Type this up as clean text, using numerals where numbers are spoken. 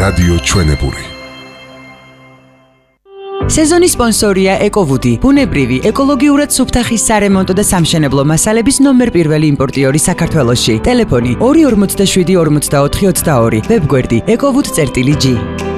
რადიო ჩვენებური. სეზონის სპონსორია ეკოვუდი, ბუნებრივი, ეკოლოგიურად სუფთა ხის სარემონტო და სამშენებლო მასალების ნომერ პირველი იმპორტიორი საქართველოში. ტელეფონი 247 44 22, ვებგვერდი ekovud.g.